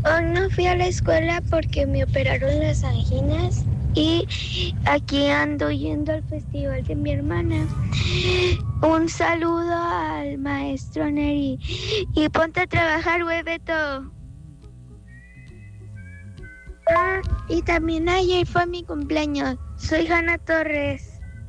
Hoy no fui a la escuela porque me operaron las anginas y aquí ando yendo al festival de mi hermana. Un saludo al maestro Neri y ponte a trabajar, Beto. Y también ayer fue mi cumpleaños. Soy Hanna Torres.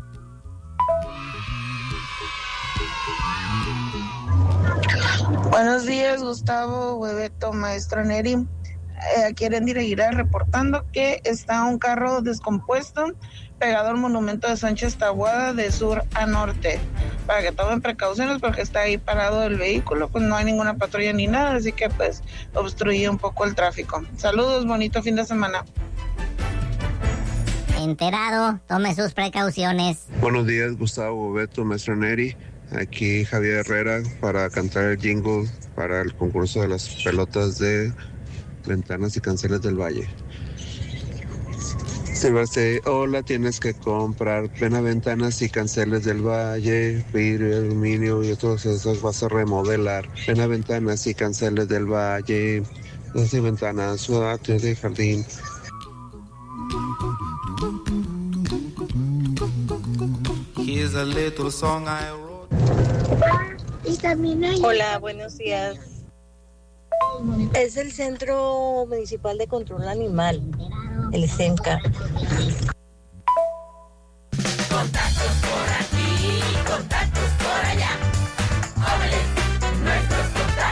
Buenos días, Gustavo, Bebeto, maestro Neri. Aquí Erendira reportando que está un carro descompuesto pegado al monumento de Sánchez Taboada de sur a norte. Para que tomen precauciones porque está ahí parado el vehículo, pues no hay ninguna patrulla ni nada, así que pues obstruye un poco el tráfico. Saludos, bonito fin de semana. Enterado, tome sus precauciones. Buenos días, Gustavo, Bebeto, maestro Neri. Aquí Javier Herrera para cantar el jingle para el concurso de las pelotas de ventanas y canceles del Valle. Silvestre, hola, tienes que comprar ventanas y canceles del Valle, vidrio, aluminio y todos esos vas a remodelar. Ventanas y canceles del Valle, las ventanas, suates de jardín. Here's a little song I wrote. Y también hay... Hola, buenos días. Es el Centro Municipal de Control Animal, el CENCA. Contactos por aquí, contactos por allá. Jóvenes, nuestros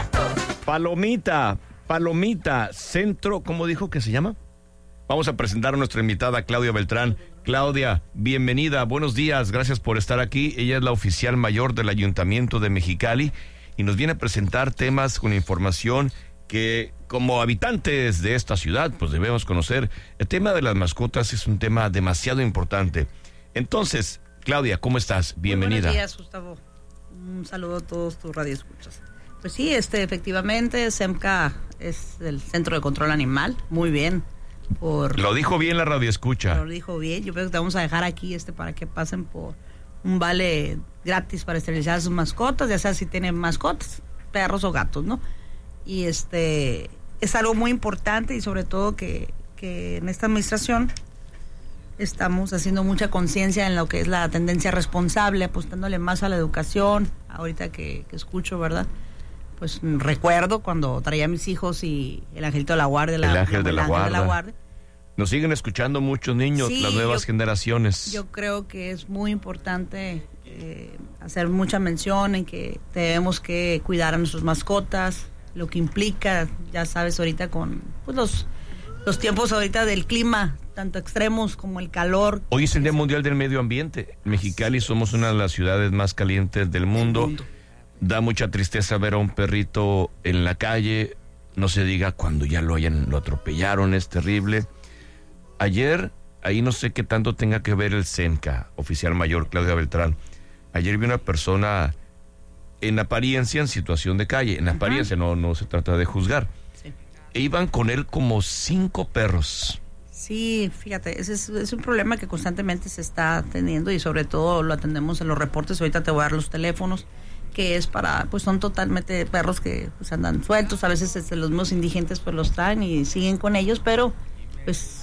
contactos. Palomita, Centro, ¿cómo dijo que se llama? Vamos a presentar a nuestra invitada Claudia Beltrán. Claudia, bienvenida, buenos días, gracias por estar aquí. Ella es la oficial mayor del Ayuntamiento de Mexicali y nos viene a presentar temas con información que como habitantes de esta ciudad pues debemos conocer. El tema de las mascotas es un tema demasiado importante. Entonces, Claudia, ¿cómo estás? Bienvenida. Buenos días, Gustavo. Un saludo a todos tus radioescuchas. Pues sí, efectivamente, CEMCA es el Centro de Control Animal, muy bien. Lo dijo bien la radioescucha. Lo dijo bien. Yo creo que te vamos a dejar aquí para que pasen por un vale gratis para esterilizar a sus mascotas, ya sea si tienen mascotas, perros o gatos, ¿no? Y es algo muy importante y sobre todo que en esta administración estamos haciendo mucha conciencia en lo que es la tendencia responsable, apostándole más a la educación. Ahorita que escucho, ¿verdad? Pues recuerdo cuando traía a mis hijos y el angelito de la guardia. El ángel de la guardia. Nos siguen escuchando muchos niños, sí, las nuevas generaciones. Yo creo que es muy importante hacer mucha mención en que tenemos que cuidar a nuestras mascotas, lo que implica, ya sabes, ahorita con pues los tiempos ahorita del clima, tanto extremos como el calor. Hoy es el Día Mundial del Medio Ambiente. Mexicali somos una de las ciudades más calientes del mundo. Da mucha tristeza ver a un perrito en la calle, no se diga cuando ya lo atropellaron, es terrible. Ayer, ahí no sé qué tanto tenga que ver el CENCA, oficial mayor Claudia Beltrán. Ayer vi una persona en apariencia en situación de calle, en apariencia, no se trata de juzgar. Sí. E iban con él como 5 perros. Sí, fíjate, ese es un problema que constantemente se está teniendo y sobre todo lo atendemos en los reportes. Ahorita te voy a dar los teléfonos, que es pues son totalmente perros que pues andan sueltos, a veces los mismos indigentes pues los traen y siguen con ellos, pero pues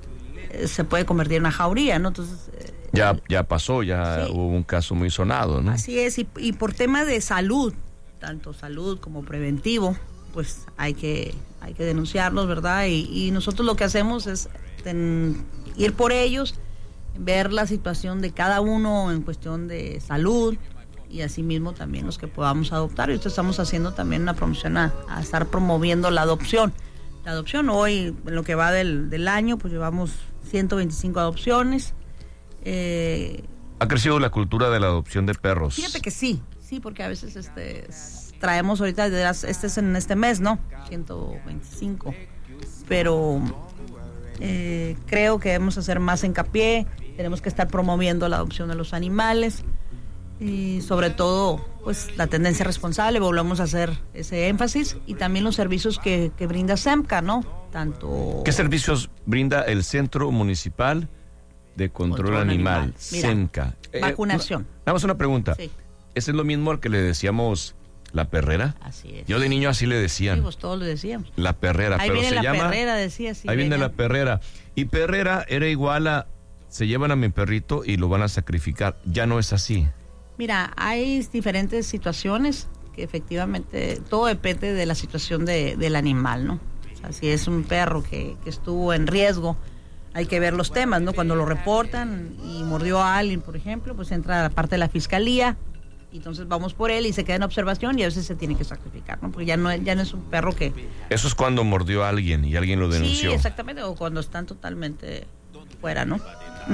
se puede convertir en una jauría, ¿no? Entonces ya pasó, sí. Hubo un caso muy sonado, ¿no? Así es, y por tema de salud, tanto salud como preventivo, pues hay que denunciarlos, ¿verdad? Y nosotros lo que hacemos es ir por ellos, ver la situación de cada uno en cuestión de salud, y asimismo también los que podamos adoptar. Y esto estamos haciendo también una promoción a estar promoviendo la adopción. La adopción hoy, en lo que va del año, pues llevamos 125 adopciones. ¿Ha crecido la cultura de la adopción de perros? Fíjate que sí, porque a veces traemos ahorita, es en este mes, ¿no? 125. Pero creo que debemos hacer más hincapié, tenemos que estar promoviendo la adopción de los animales. Y sobre todo pues la tendencia responsable, volvemos a hacer ese énfasis, y también los servicios que brinda CEMCA, ¿no? Tanto... ¿Qué servicios brinda el Centro Municipal de Control Animal? Mira, CEMCA. Vacunación. Nada más una pregunta. Sí. ¿Es lo mismo al que le decíamos ¿La perrera? Así es. Yo de niño así le decían. Sí, pues todos le decíamos. La perrera, ahí pero viene se la llama... perrera, decía así. Ahí viene la perrera. Y perrera era igual a... Se llevan a mi perrito y lo van a sacrificar. Ya no es así. Mira, hay diferentes situaciones que efectivamente todo depende de la situación del animal, ¿no? O sea, si es un perro que estuvo en riesgo, hay que ver los temas, ¿no? Cuando lo reportan y mordió a alguien, por ejemplo, pues entra la parte de la fiscalía, y entonces vamos por él y se queda en observación y a veces se tiene que sacrificar, ¿no? Porque ya no es un perro que... Eso es cuando mordió a alguien y alguien lo denunció. Sí, exactamente, o cuando están totalmente fuera, ¿no?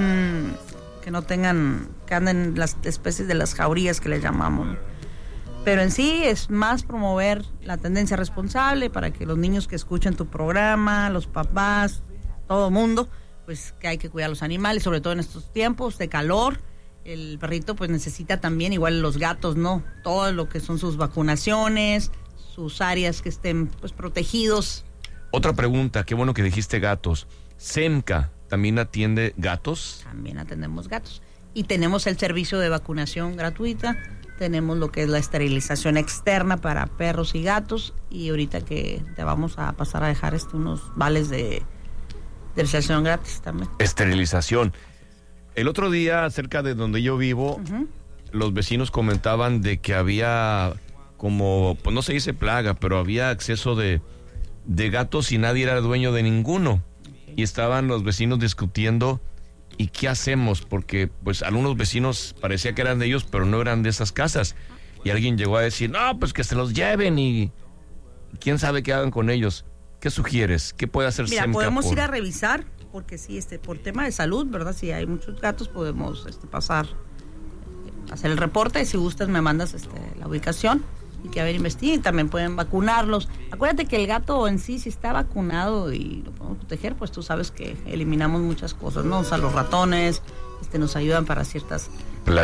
Que no tengan, que anden las especies de las jaurías que le llamamos, ¿no? Pero en sí es más promover la tendencia responsable para que los niños que escuchen tu programa, los papás, todo mundo, pues que hay que cuidar a los animales, sobre todo en estos tiempos de calor. El perrito pues necesita también, igual los gatos, ¿no? Todo lo que son sus vacunaciones, sus áreas que estén pues protegidos. Otra pregunta, qué bueno que dijiste gatos. SEMCA ¿también atiende gatos? También atendemos gatos. Y tenemos el servicio de vacunación gratuita, tenemos lo que es la esterilización externa para perros y gatos, y ahorita que te vamos a pasar a dejar unos vales de esterilización gratis también. Esterilización. El otro día, cerca de donde yo vivo, los vecinos comentaban de que había como, pues no se dice plaga, pero había exceso de gatos y nadie era dueño de ninguno. Y estaban los vecinos discutiendo, ¿y qué hacemos? Porque pues algunos vecinos parecía que eran de ellos, pero no eran de esas casas. Y alguien llegó a decir, no, pues que se los lleven y quién sabe qué hagan con ellos. ¿Qué sugieres? ¿Qué puede hacer SEMCA? Mira, podemos ir a revisar, porque sí, por tema de salud, ¿verdad? Si hay muchos gatos, podemos pasar, hacer el reporte. Si gustas, me mandas la ubicación y que a ver, investiguen. También pueden vacunarlos. Acuérdate que el gato en sí, si está vacunado y lo podemos proteger, pues tú sabes que eliminamos muchas cosas, ¿no? O sea, los ratones nos ayudan para ciertas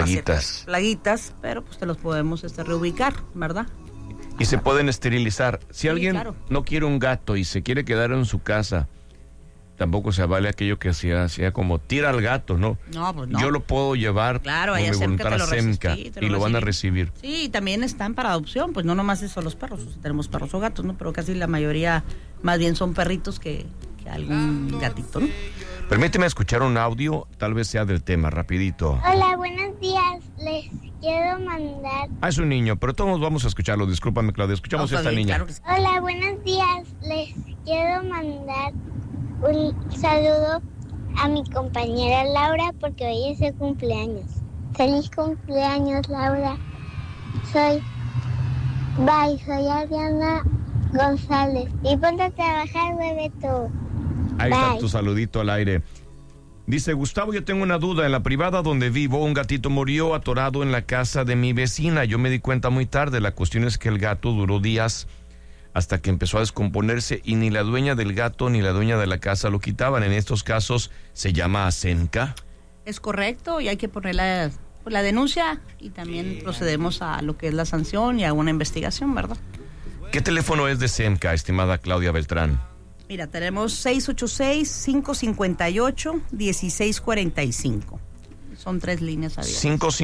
plaguitas, pero pues te los podemos reubicar, ¿verdad? Y se pueden esterilizar. Si alguien no quiere un gato y se quiere quedar en su casa, tampoco se vale aquello que sea como tira al gato, ¿no? No, pues no. Yo lo puedo llevar con mi voluntad a SEMCA y lo van a recibir. Sí, y también están para adopción, pues no nomás son los perros, o sea, tenemos perros o gatos, ¿no? Pero casi la mayoría más bien son perritos que algún gatito, ¿no? Permíteme escuchar un audio, tal vez sea del tema, rapidito. Hola, buenos días. Les quiero mandar... Es un niño, pero todos vamos a escucharlo. Discúlpame, Claudia, escuchamos a esta niña. Claro que sí. Hola, buenos días. Les quiero mandar un saludo a mi compañera Laura porque hoy es su cumpleaños. Feliz cumpleaños, Laura. Soy Adriana González. Y ponte a trabajar, Bebeto. Ahí está tu saludito al aire. Dice, Gustavo, yo tengo una duda. En la privada donde vivo, un gatito murió atorado en la casa de mi vecina. Yo me di cuenta muy tarde. La cuestión es que el gato duró días hasta que empezó a descomponerse y ni la dueña del gato ni la dueña de la casa lo quitaban. En estos casos, ¿se llama SEMCA? Es correcto, y hay que poner la denuncia y también procedemos a lo que es la sanción y a una investigación, ¿verdad? ¿Qué teléfono es de SEMCA, estimada Claudia Beltrán? Mira, tenemos 686-558-1645. Son 3 líneas abiertas.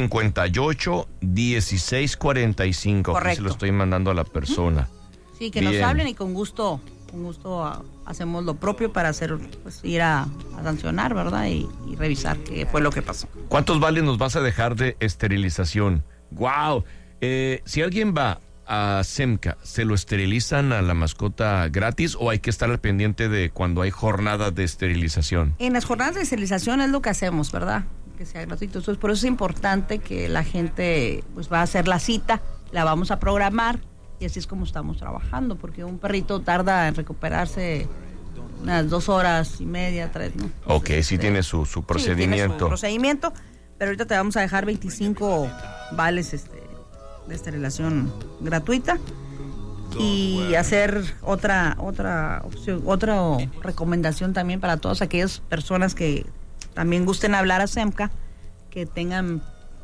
558-1645. Correcto. Aquí se lo estoy mandando a la persona. Sí, que nos hablen y con gusto hacemos lo propio para ir a sancionar, ¿verdad? Y revisar qué fue lo que pasó. ¿Cuántos vales nos vas a dejar de esterilización? ¡Guau! Si alguien va a SEMCA, ¿se lo esterilizan a la mascota gratis o hay que estar al pendiente de cuando hay jornadas de esterilización? En las jornadas de esterilización es lo que hacemos, ¿verdad? Que sea gratuito. Entonces, por eso es importante que la gente va a hacer la cita, la vamos a programar y así es como estamos trabajando, porque un perrito tarda en recuperarse unas 2 horas y media, 3, ¿no? Ok, sí tiene su procedimiento. Sí, tiene su procedimiento, pero ahorita te vamos a dejar 25 vales de esterilización gratuita y hacer otra recomendación también para todas aquellas personas que también gusten hablar a SEMCA, que tengan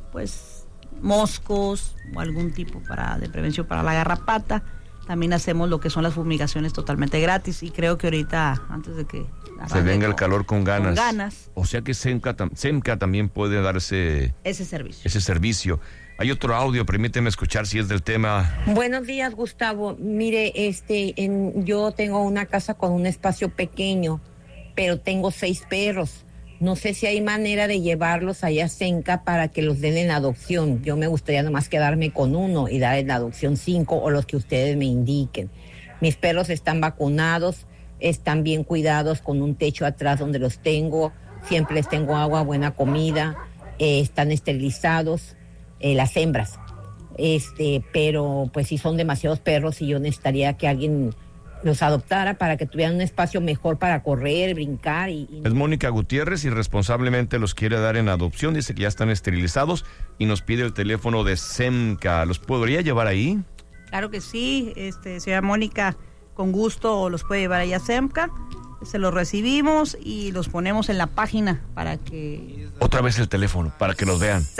moscos o algún tipo de prevención para la garrapata. También hacemos lo que son las fumigaciones totalmente gratis y creo que ahorita, antes de que Se venga el calor con ganas. Con ganas. O sea que SEMCA también puede dar ese servicio. Hay otro audio, permíteme escuchar si es del tema. Buenos días, Gustavo. Mire, yo tengo una casa con un espacio pequeño, pero tengo 6 perros. No sé si hay manera de llevarlos allá a SEMCA para que los den en adopción. Yo me gustaría nomás quedarme con uno y dar en adopción 5 o los que ustedes me indiquen. Mis perros están vacunados, están bien cuidados con un techo atrás donde los tengo. Siempre les tengo agua, buena comida, están esterilizados, las hembras. Pero pues sí son demasiados perros y yo necesitaría que alguien los adoptara para que tuvieran un espacio mejor para correr, brincar Es Mónica Gutiérrez y responsablemente los quiere dar en adopción. Dice que ya están esterilizados y nos pide el teléfono de SEMCA. ¿Los podría llevar ahí? Claro que sí, señora Mónica, con gusto los puede llevar allá a SEMCA. Se los recibimos y los ponemos en la página para que... Otra vez el teléfono, para que los vean.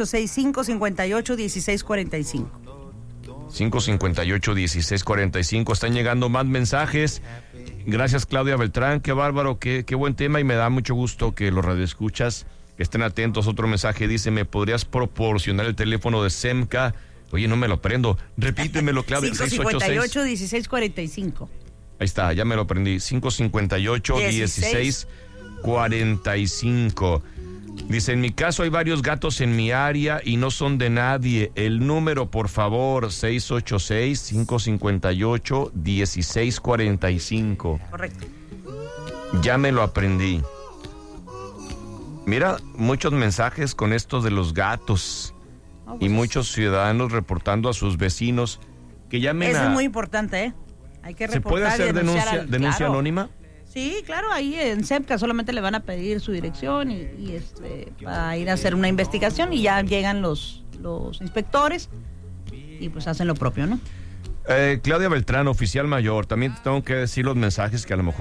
686-558-1645. 558-1645. Están llegando más mensajes. Gracias, Claudia Beltrán. Qué bárbaro, qué buen tema y me da mucho gusto que los radioescuchas estén atentos. Otro mensaje dice, ¿me podrías proporcionar el teléfono de SEMCA? Oye, no me lo prendo. Repítemelo, Claudia. 558-1645. Ahí está, ya me lo aprendí. 558-1645. Dice, en mi caso hay varios gatos en mi área y no son de nadie. El número, por favor, 686-558-1645. Correcto. Ya me lo aprendí. Mira, muchos mensajes con estos de los gatos. Y muchos ciudadanos reportando a sus vecinos que llamen Eso es muy importante, ¿eh? Hay que reportar. ¿Se puede hacer denuncia claro. anónima? Sí, claro, ahí en SEMCA solamente le van a pedir su dirección y va a ir a hacer una investigación y ya llegan los inspectores y pues hacen lo propio, ¿no? Claudia Beltrán, oficial mayor, también te tengo que decir los mensajes que a lo mejor